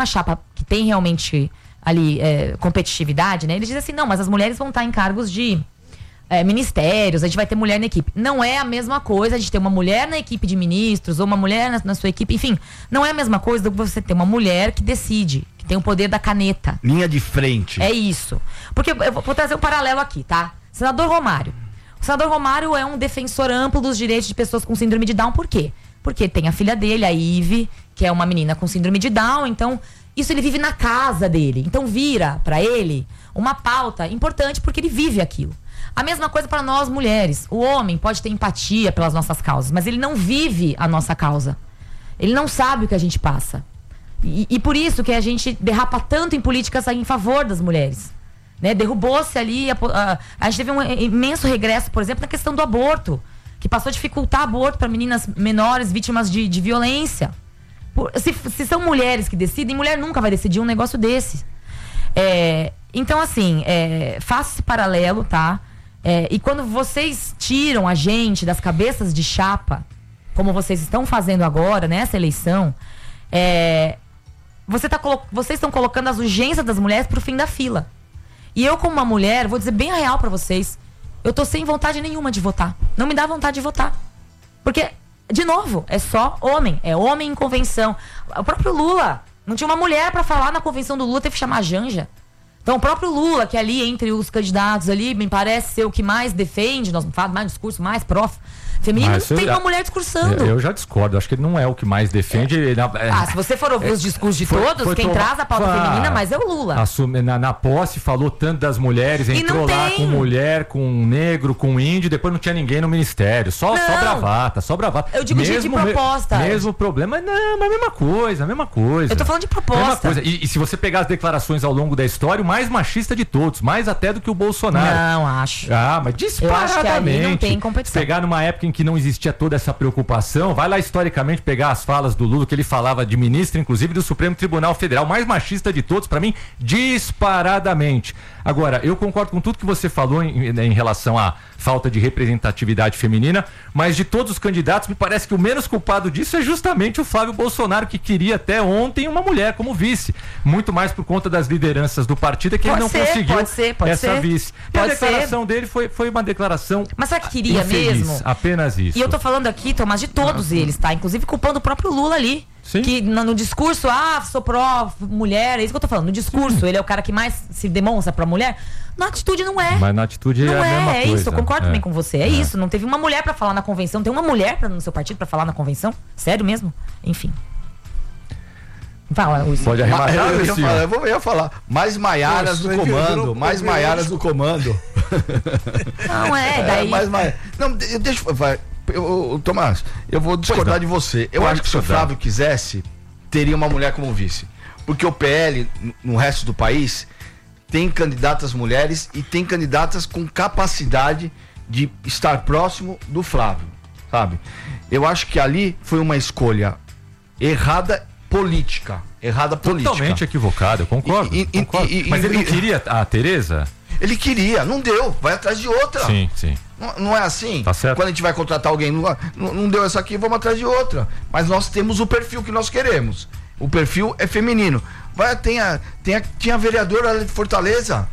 uma chapa que tem realmente ali competitividade, né? Eles dizem assim, não, mas as mulheres vão estar em cargos de ministérios, a gente vai ter mulher na equipe. Não é a mesma coisa a gente ter uma mulher na equipe de ministros ou uma mulher na sua equipe, enfim, não é a mesma coisa do que você ter uma mulher que decide, que tem o poder da caneta. Linha de frente. É isso. Porque eu vou trazer um paralelo aqui, tá? Senador Romário. O senador Romário é um defensor amplo dos direitos de pessoas com síndrome de Down. Por quê? Porque tem a filha dele, a Ive, que é uma menina com síndrome de Down, então isso ele vive na casa dele. Então vira pra ele uma pauta importante porque ele vive aquilo. A mesma coisa para nós mulheres. O homem pode ter empatia pelas nossas causas, mas ele não vive a nossa causa. Ele não sabe o que a gente passa. E por isso que a gente derrapa tanto em políticas em favor das mulheres. Né? Derrubou-se ali, a gente teve um imenso regresso, por exemplo, na questão do aborto, que passou a dificultar aborto para meninas menores, vítimas de violência. Se são mulheres que decidem, mulher nunca vai decidir um negócio desse. Então, assim, faça esse paralelo, tá? E quando vocês tiram a gente das cabeças de chapa, como vocês estão fazendo agora, nessa eleição, vocês estão colocando as urgências das mulheres pro fim da fila. E eu, como uma mulher, vou dizer bem a real pra vocês, eu tô sem vontade nenhuma de votar. Não me dá vontade de votar. Porque, de novo, é só homem. É homem em convenção. O próprio Lula, não tinha uma mulher pra falar na convenção do Lula, teve que chamar a Janja. Então o próprio Lula, que ali entre os candidatos ali, me parece ser o que mais defende, nós falamos mais discurso, mais feminino, não tem uma mulher discursando. Eu já discordo, acho que ele não é o que mais defende. Se você for ouvir os discursos de todos, quem traz a pauta feminina mais é o Lula. Na posse falou tanto das mulheres, entrou lá com mulher, com negro, com índio, depois não tinha ninguém no ministério. Só bravata. Eu digo de proposta. Mesmo problema, não, mas a mesma coisa. Eu tô falando de proposta. E se você pegar as declarações ao longo da história, o mais machista de todos, mais até do que o Bolsonaro. Não, acho. Mas disparadamente. Eu acho que ali não tem competição. Pegar numa época em que não existia toda essa preocupação, vai lá historicamente pegar as falas do Lula, que ele falava de ministro, inclusive do Supremo Tribunal Federal, mais machista de todos, pra mim, disparadamente. Agora, eu concordo com tudo que você falou em relação à falta de representatividade feminina, mas de todos os candidatos, me parece que o menos culpado disso é justamente o Flávio Bolsonaro, que queria até ontem uma mulher como vice. Muito mais por conta das lideranças do partido, que ele não conseguiu essa vice. E a declaração dele foi uma declaração. Mas sabe que queria infeliz, mesmo? Apenas isso. E eu tô falando aqui, Tomás, de todos eles, tá? Inclusive culpando o próprio Lula ali. Sim. Que no discurso, sou pró-mulher, é isso que eu tô falando. No discurso, ele é o cara que mais se demonstra pra mulher. Na atitude não é. Mas na atitude não é a mesma coisa. É isso, eu concordo também com você. É isso, não teve uma mulher pra falar na convenção. Não tem uma mulher no seu partido pra falar na convenção? Sério mesmo? Enfim. Fala, pode arrematar, eu ia falar. Mais Maiaras do comando. Mais Maiaras do comando. Não, daí... Não, deixa eu... Tomás, eu vou discordar de você. Eu acho que se o Flávio quisesse, teria uma mulher como vice. Porque o PL, no resto do país, tem candidatas mulheres e tem candidatas com capacidade de estar próximo do Flávio, sabe? Eu acho que ali foi uma escolha errada política. Totalmente equivocada, eu concordo. Mas ele não queria a Tereza? Ele queria, não deu, vai atrás de outra. Sim. Não é assim? Tá certo. Quando a gente vai contratar alguém, não deu essa aqui, vamos atrás de outra. Mas nós temos o perfil que nós queremos. O perfil é feminino. Tinha a vereadora de Fortaleza.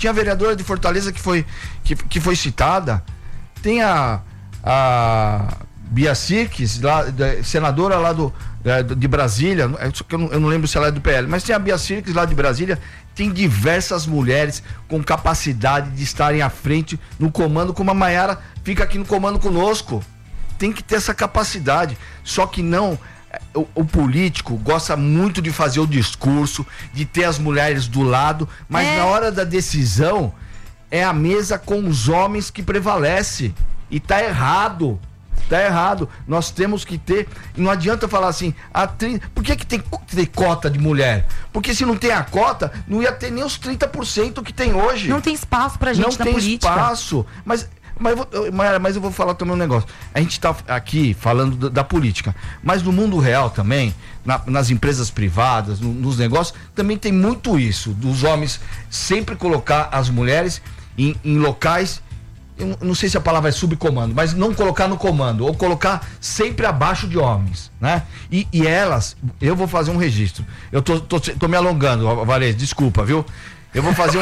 Que foi citada. Tem a Bia Sirques, senadora lá de Brasília. Eu não lembro se ela é do PL, mas tem a Bia Sirques lá de Brasília. Tem diversas mulheres com capacidade de estarem à frente no comando, como a Maiara fica aqui no comando conosco. Tem que ter essa capacidade. Só que não, o político gosta muito de fazer o discurso, de ter as mulheres do lado, mas na hora da decisão é a mesa com os homens que prevalece. E tá errado. Nós temos que ter. Não adianta falar assim, por que tem cota de mulher? Porque se não tem a cota, não ia ter nem os 30% que tem hoje. Não tem espaço pra gente na política. Não tem espaço. Mas eu vou falar também um negócio. A gente tá aqui falando da política, mas no mundo real também, nas empresas privadas, nos negócios, também tem muito isso, dos homens sempre colocar as mulheres em locais eu não sei se a palavra é subcomando, mas não colocar no comando, ou colocar sempre abaixo de homens, né? E elas, eu vou fazer um registro. Eu tô me alongando, Valéria, desculpa, viu? Eu vou fazer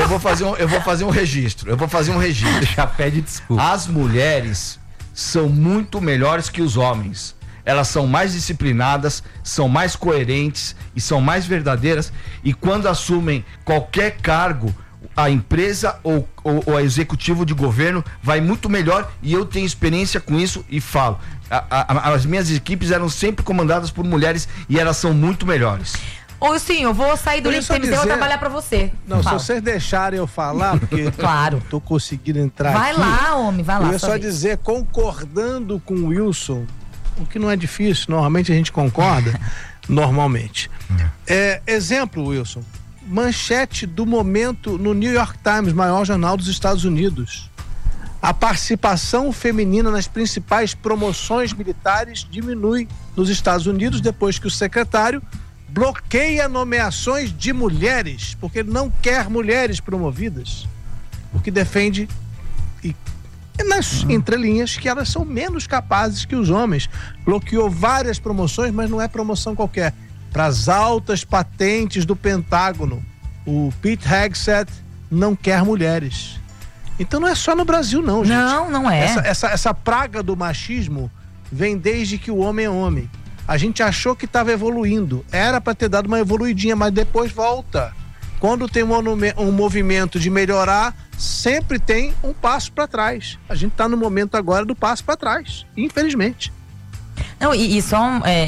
um registro. Já pede desculpa. As mulheres são muito melhores que os homens. Elas são mais disciplinadas, são mais coerentes e são mais verdadeiras. E quando assumem qualquer cargo, a empresa ou o executivo de governo vai muito melhor, e eu tenho experiência com isso e falo. As minhas equipes eram sempre comandadas por mulheres e elas são muito melhores. Ô, sim, eu vou sair do Link TMZ e vou trabalhar pra você. Não, se vocês deixarem eu falar, porque claro, tô conseguindo entrar vai aqui. Vai lá, homem, vai lá. Eu ia só dizer, concordando com o Wilson, o que não é difícil, normalmente a gente concorda, normalmente. Exemplo, Wilson, manchete do momento no New York Times, maior jornal dos Estados Unidos. A participação feminina nas principais promoções militares diminui nos Estados Unidos depois que o secretário bloqueia nomeações de mulheres, porque ele não quer mulheres promovidas, porque defende nas entrelinhas que elas são menos capazes que os homens. Bloqueou várias promoções, mas não é promoção qualquer. Para as altas patentes do Pentágono, o Pete Hegseth não quer mulheres. Então não é só no Brasil não, gente. Não é. Essa praga do machismo vem desde que o homem é homem. A gente achou que estava evoluindo. Era para ter dado uma evoluidinha, mas depois volta. Quando tem um movimento de melhorar, sempre tem um passo para trás. A gente está no momento agora do passo para trás, infelizmente. Não, e só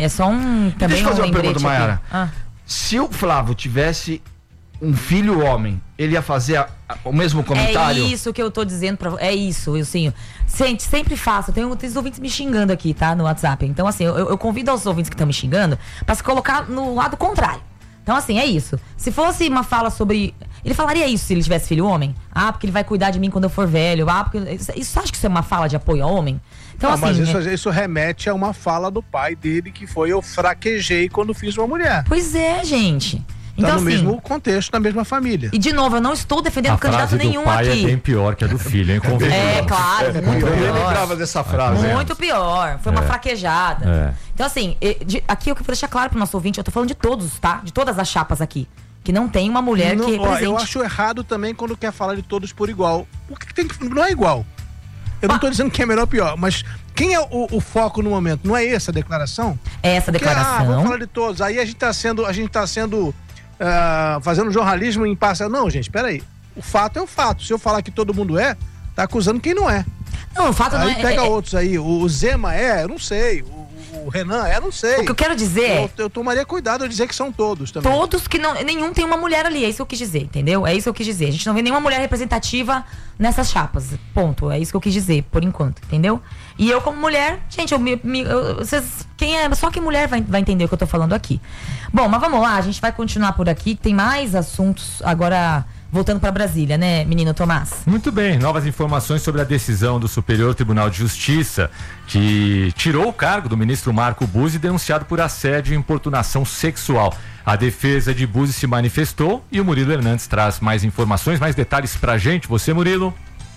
um também. Deixa eu fazer uma pergunta, Mayara. Ah. Se o Flávio tivesse um filho homem, ele ia fazer o mesmo comentário? É isso que eu tô dizendo pra você. É isso, Wilsinho. Sempre faço. Tem os ouvintes me xingando aqui, tá? No WhatsApp. Então, assim, eu convido aos ouvintes que estão me xingando pra se colocar no lado contrário. Então, assim, é isso. Se fosse uma fala sobre... Ele falaria isso se ele tivesse filho homem? Ah, porque ele vai cuidar de mim quando eu for velho. Ah, porque... Isso, acha que isso é uma fala de apoio ao homem? Então, assim, mas isso remete a uma fala do pai dele, que foi: eu fraquejei quando fiz uma mulher. Pois é, gente. Então, no mesmo contexto, na mesma família. E de novo, eu não estou defendendo candidato nenhum aqui. A frase do pai é bem pior que a do filho, hein? É, claro, muito pior. Eu lembrava dessa frase. Muito pior, foi uma fraquejada. Então, assim, aqui eu quero deixar claro pro nosso ouvinte, eu tô falando de todos, tá? De todas as chapas aqui. Que não tem uma mulher que represente. Eu acho errado também quando quer falar de todos por igual. Porque não é igual. Eu não tô dizendo que é melhor ou pior, mas quem é o foco no momento? Não é essa a declaração? É essa a declaração. Vamos falar de todos. Aí a gente tá sendo fazendo jornalismo em parcial. Não, gente, peraí. O fato é o fato. Se eu falar que todo mundo tá acusando quem não é. Não, o fato aí não é... Aí pega outros aí. O Zema eu não sei. O Renan não sei. O que eu quero dizer eu tomaria cuidado de dizer que são todos também. Todos que não... Nenhum tem uma mulher ali, é isso que eu quis dizer, entendeu? É isso que eu quis dizer. A gente não vê nenhuma mulher representativa nessas chapas. Ponto. É isso que eu quis dizer, por enquanto, entendeu? E eu, como mulher, gente, só que mulher vai entender o que eu tô falando aqui. Bom, mas vamos lá, a gente vai continuar por aqui. Tem mais assuntos agora... Voltando para Brasília, né, menino Tomás? Muito bem, novas informações sobre a decisão do Superior Tribunal de Justiça, que tirou o cargo do ministro Marco Buzzi, denunciado por assédio e importunação sexual. A defesa de Buzzi se manifestou e o Murilo Hernandes traz mais informações, mais detalhes pra gente. Você, Murilo?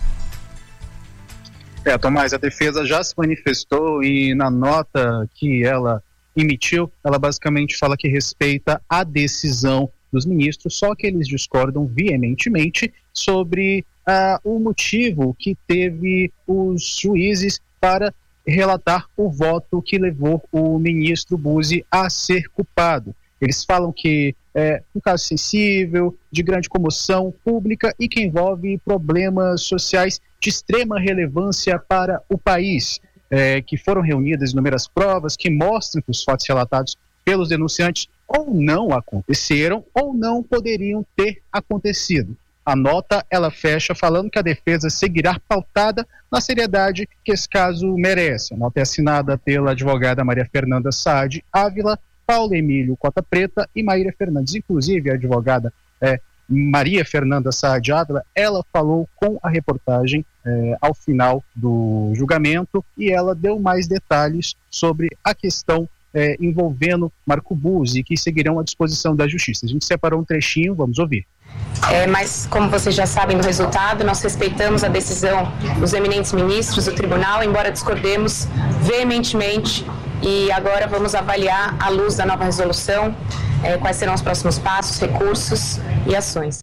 Tomás, a defesa já se manifestou e na nota que ela emitiu, ela basicamente fala que respeita a decisão dos ministros, só que eles discordam veementemente sobre o motivo que teve os juízes para relatar o voto que levou o ministro Buzzi a ser culpado. Eles falam que é um caso sensível, de grande comoção pública e que envolve problemas sociais de extrema relevância para o país, que foram reunidas inúmeras provas que mostram que os fatos relatados pelos denunciantes ou não aconteceram ou não poderiam ter acontecido. A nota, ela fecha falando que a defesa seguirá pautada na seriedade que esse caso merece. A nota é assinada pela advogada Maria Fernanda Saad Ávila, Paulo Emílio Cota Preta e Maíra Fernandes. Inclusive, a advogada Maria Fernanda Saad Ávila, ela falou com a reportagem ao final do julgamento e ela deu mais detalhes sobre a questão envolvendo Marco Buzzi, que seguirão à disposição da Justiça. A gente separou um trechinho, vamos ouvir. Mas, como vocês já sabem do resultado, nós respeitamos a decisão dos eminentes ministros do tribunal, embora discordemos veementemente, e agora vamos avaliar, à luz da nova resolução, quais serão os próximos passos, recursos e ações.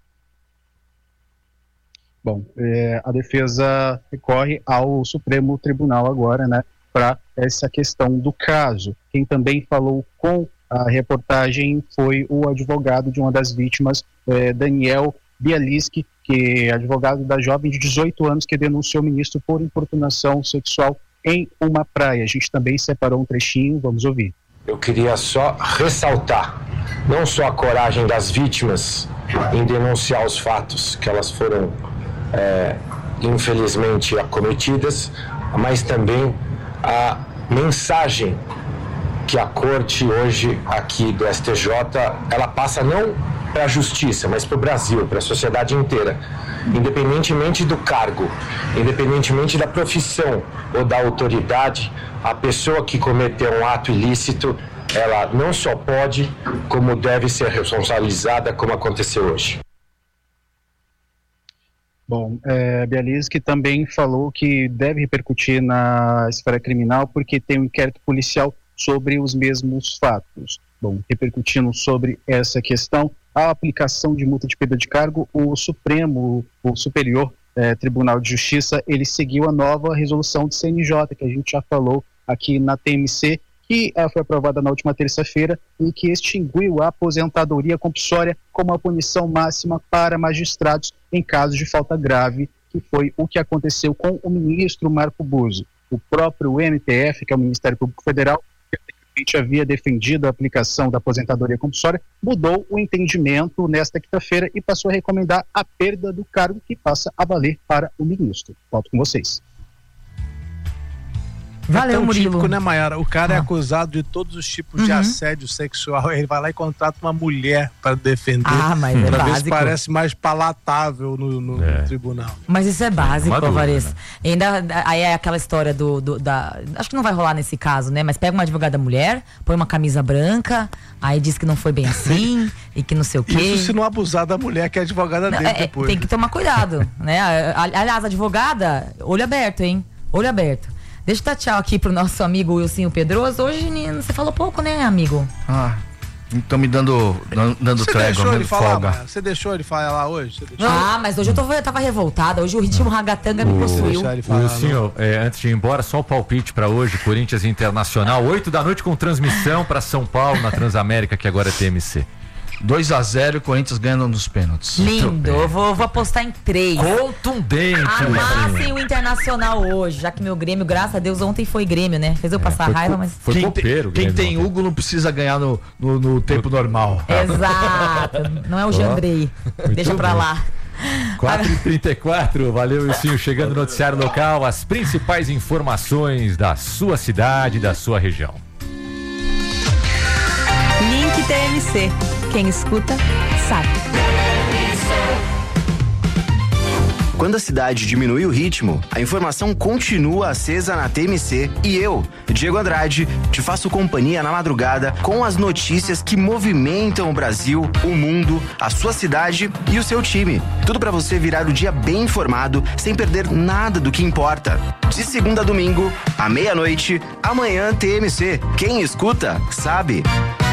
Bom, a defesa recorre ao Supremo Tribunal agora, né, para essa questão do caso. Quem também falou com a reportagem foi o advogado de uma das vítimas, Daniel Bialiski, que é advogado da jovem de 18 anos que denunciou o ministro por importunação sexual em uma praia. A gente também separou um trechinho, vamos ouvir. Eu queria só ressaltar não só a coragem das vítimas em denunciar os fatos que elas foram infelizmente acometidas, mas também a mensagem que a corte hoje aqui do STJ, ela passa não para a justiça, mas para o Brasil, para a sociedade inteira, independentemente do cargo, independentemente da profissão ou da autoridade, a pessoa que cometeu um ato ilícito, ela não só pode, como deve ser responsabilizada, como aconteceu hoje. Bom, Bialiski também falou que deve repercutir na esfera criminal porque tem um inquérito policial sobre os mesmos fatos. Bom, repercutindo sobre essa questão, a aplicação de multa de perda de cargo, o Superior Tribunal de Justiça, ele seguiu a nova resolução do CNJ, que a gente já falou aqui na TMC, que foi aprovada na última terça-feira e que extinguiu a aposentadoria compulsória como a punição máxima para magistrados em casos de falta grave, que foi o que aconteceu com o ministro Marco Buzzi. O próprio MPF, que é o Ministério Público Federal, que havia defendido a aplicação da aposentadoria compulsória, mudou o entendimento nesta quinta-feira e passou a recomendar a perda do cargo, que passa a valer para o ministro. Volto com vocês. Valeu, Murilo. Típico, né, Mayara? O cara é acusado de todos os tipos de assédio sexual. Ele vai lá e contrata uma mulher para defender. Mas é pra ver básico. se parece mais palatável no tribunal. Mas isso é básico, Alvarez. Né? Ainda aí é aquela história acho que não vai rolar nesse caso, né? Mas pega uma advogada mulher, põe uma camisa branca, aí diz que não foi bem assim e que não sei o quê. Isso se não abusar da mulher que é advogada dele depois. Tem que tomar cuidado, né? Aliás, advogada, olho aberto, hein? Olho aberto. Deixa eu dar tchau aqui pro nosso amigo Wilson Pedroso. Hoje, você falou pouco, né, amigo? Estão me dando trégua, dando folga. Você deixou ele falar hoje? Mas hoje eu tava revoltada. Hoje o ritmo ragatanga me possuiu. Wilson, antes de ir embora, só o palpite pra hoje, Corinthians Internacional, 8h com transmissão pra São Paulo na Transamérica, que agora é TMC. 2-0 e o Corinthians ganhando nos pênaltis. Lindo, eu vou apostar em 3. Contundente. Amassem o Internacional hoje, já que meu Grêmio, graças a Deus, ontem foi Grêmio, né? Fez eu passar raiva, mas... Foi copeiro, quem tem Hugo não precisa ganhar no tempo normal. Exato, não é o Jandrei. Deixa pra lá. 4h34, valeu, Wilson. Chegando no noticiário local, as principais informações da sua cidade, da sua região. Link TMC. Quem escuta, sabe. Quando a cidade diminui o ritmo, a informação continua acesa na TMC e eu, Diego Andrade, te faço companhia na madrugada com as notícias que movimentam o Brasil, o mundo, a sua cidade e o seu time. Tudo para você virar o dia bem informado, sem perder nada do que importa. De segunda a domingo, à meia-noite, amanhã TMC. Quem escuta, sabe.